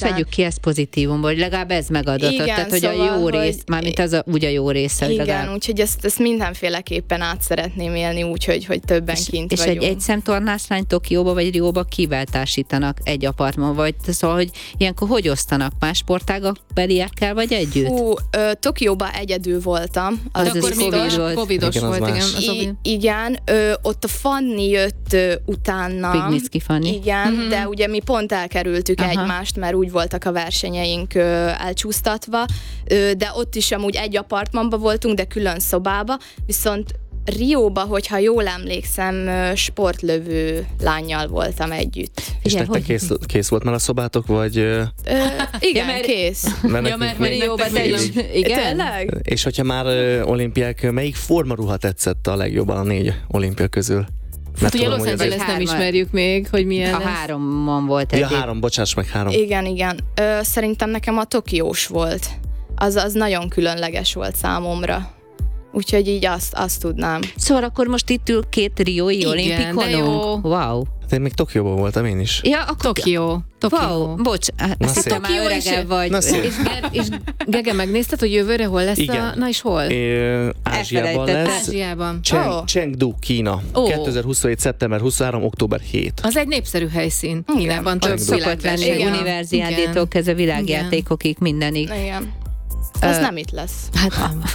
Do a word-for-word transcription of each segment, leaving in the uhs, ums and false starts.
vegyük ki ezt pozitívumból, hogy legalább ez megadatott, igen, tehát hogy szóval, a jó hogy... rész, mármint az a, úgy a jó része. Igen, legalább. úgyhogy ezt, ezt mindenféleképpen át szeretném élni, úgyhogy hogy többen és, kint és vagyunk. egy egyszemtornászlány Tokióba vagy Rióba kivel társítanak egy apartman, vagy szóval, hogy ilyenkor hogy osztanak más sportágak beliekkel, vagy együtt? Hú, ö, Tokióba egyedül voltam. Az Az az biztos. Covid volt. Covidos Igen, az volt, más. igen. Az I- igen, ö, ott a Fanni jött ö, utána. Pignicki Fanni. Igen, Mhm. de ugye mi pont elkerültük Aha. egymást, mert úgy voltak a versenyeink ö, elcsúsztatva, ö, de ott is amúgy egy apartmanban voltunk, de külön szobába, viszont Rióba, hogyha jól emlékszem, ö, sportlövő lányjal voltam együtt. És Ugye, nektek hogy- kész, kész volt már a szobátok, vagy... ö, Ö, igen, mert- kész. Mert Ja, nekünk mert még- Rióba te Nektek is. még Igen? Tényleg? És hogyha már ö, olimpiák, melyik formaruha tetszett a legjobban a négy olimpia közül? Hát ugye tudom, Los hogy ez Angeles egy- nem hárman. ismerjük még, hogy milyen A lesz. háromon volt Ja, egy. három, bocsáss meg, három. Igen, igen. Ö, szerintem nekem a tokiós volt. Az, az nagyon különleges volt számomra. Úgyhogy így azt, azt tudnám. Szóval akkor most itt ül két riói Igen, olimpikonunk. de jó. Wow. Hát én még Tokióban voltam én is. Ja, akkor... Tokió. Tokió. Wow, bocs, hát Na azt szép. hittem már Tokió is- öregebb vagy. Na szép. És, Ger- és Gege, megnézted, hogy jövőre hol lesz Igen. a... Na és hol? É, Ázsiában Elfelejtettem. lesz. Ázsiában. Cheng, Ó. Chengdu, Kína. Ó. kétezer-huszonhét. szeptember huszonharmadika. október hetedike. Az egy népszerű helyszín. Kínában Ott több szokott lenni világverseny. Igen. univerziádétól kezdve világjátékokig mindenig. Igen. Ez Ö, nem itt lesz. Hát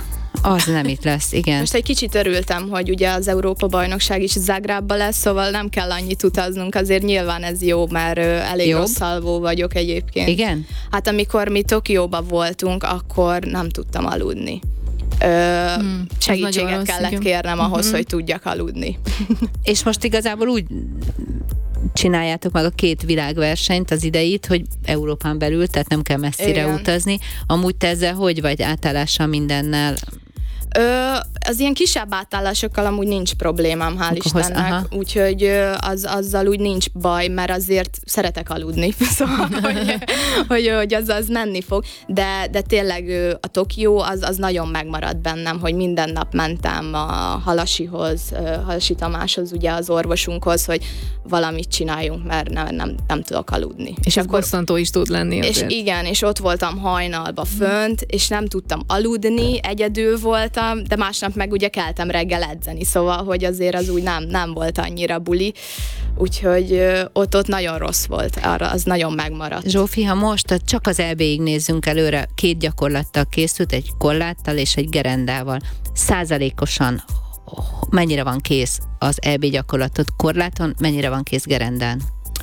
az nem itt lesz, igen. Most egy kicsit örültem, hogy ugye az Európa-bajnokság is Zágrábban lesz, szóval nem kell annyit utaznunk, azért nyilván ez jó, mert ö, elég Jobb? rossz alvó vagyok egyébként. Igen? Hát amikor mi Tokióban voltunk, akkor nem tudtam aludni. Ö, Hmm, ez segítséget nagyon rossz, kellett igen. kérnem ahhoz, Mhm. hogy tudjak aludni. És most igazából úgy csináljátok meg a két világversenyt, az ideit, hogy Európán belül, tehát nem kell messzire Igen. utazni. Amúgy te ezzel hogy vagy átállással mindennel? Ö, az ilyen kisebb átállásokkal amúgy nincs problémám, hál' Akkor hoz- Istennek, aha. úgyhogy ö, az, azzal úgy nincs baj, mert azért szeretek aludni, szóval, hogy, hogy, hogy az, az menni fog, de, de tényleg ö, a Tokió az, az nagyon megmaradt bennem, hogy minden nap mentem a Halasihoz, ö, Halasi Tamáshoz, ugye az orvosunkhoz, hogy valamit csináljunk, mert nem, nem, nem tudok aludni. És ez bosszantó is tud lenni És azért. igen, és ott voltam hajnalba fönt, és nem tudtam aludni, egyedül voltam, de másnap meg ugye keltem reggel edzeni, szóval, hogy azért az úgy nem, nem volt annyira buli, úgyhogy ö, ott, ott nagyon rossz volt, arra az nagyon megmaradt. Zsófi, ha most csak az é bé-ig nézzünk előre, két gyakorlattal készült, egy korláttal és egy gerendával. Százalékosan mennyire van kész az é bé gyakorlatot korláton, mennyire van kész gerendán?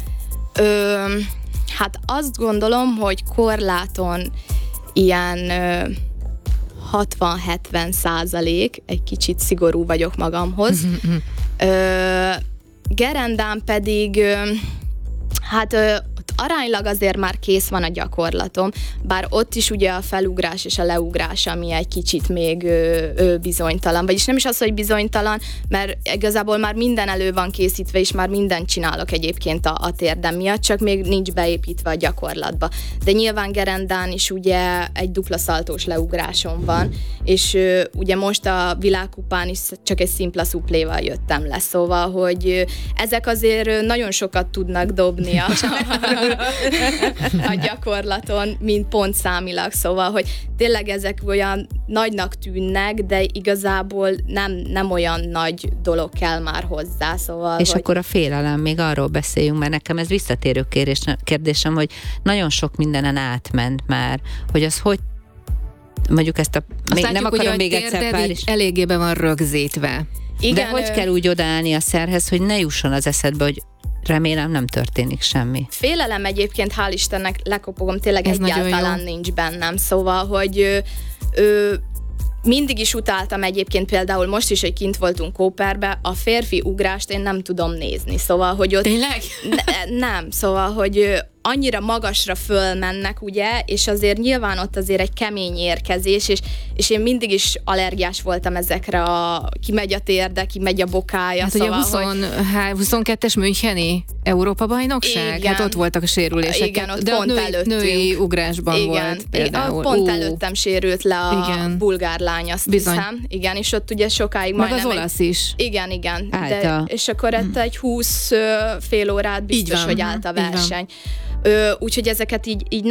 Ö, hát azt gondolom, hogy korláton ilyen ö, hatvan-hetven százalék, egy kicsit szigorú vagyok magamhoz. Ö, gerendán pedig ö, hát ö, ott aránylag azért már kész van a gyakorlatom, bár ott is ugye a felugrás és a leugrás, ami egy kicsit még ö, ö, bizonytalan, vagyis nem is az, hogy bizonytalan, mert igazából már minden elő van készítve, és már mindent csinálok egyébként a, a térdem miatt, csak még nincs beépítve a gyakorlatba. De nyilván gerendán is ugye egy dupla szaltós leugrásom van, és ö, ugye most a világkupán is csak egy szimpla szupléval jöttem le, szóval, hogy ö, ezek azért ö, nagyon sokat tudnak dobni a, a gyakorlaton, mint pontszámilag, szóval, hogy tényleg ezek olyan nagynak tűnnek, de igazából nem, nem olyan nagy dolog kell már hozzá, szóval... És hogy... akkor a félelem, még arról beszéljünk, mert nekem ez visszatérő kérés, kérdésem, hogy nagyon sok mindenen átment már, hogy az hogy mondjuk ezt a... Azt Még látjuk, nem akarom hogy még a egyszer térded pár így is. eléggé be van rögzítve. Igen, De hogy ö, kell úgy odaállni a szerhez, hogy ne jusson az eszedbe, hogy remélem nem történik semmi. Félelem egyébként, hál' Istennek, lekopogom, tényleg Ez nagyon egyáltalán jó. nincs bennem, szóval, hogy ö, ö, mindig is utáltam egyébként, például most is, hogy kint voltunk Kóperbe, a férfi ugrást én nem tudom nézni, szóval, hogy ott... Tényleg? Ne, nem, szóval, hogy ö, annyira magasra fölmennek, ugye, és azért nyilván ott azért egy kemény érkezés, és, és én mindig is allergiás voltam ezekre a kimegy a térde, kimegy a bokája, Hát szóval, ugye a hogy... húsz, há- huszonkettes Müncheni Európa-bajnokság? Igen. Hát ott voltak a sérülések. Igen, ott de pont a női, előttünk. női ugrásban Igen, volt például. pont Ú. előttem sérült le a Igen. bulgár lány, azt Bizony. hiszem. Igen, és ott ugye sokáig Meg majdnem... az olasz is. Egy, igen, igen. De, Állta. és akkor itt egy húsz ö, fél órát biztos, van. hogy állt a Így van. verseny. Ö, úgyhogy ezeket így, így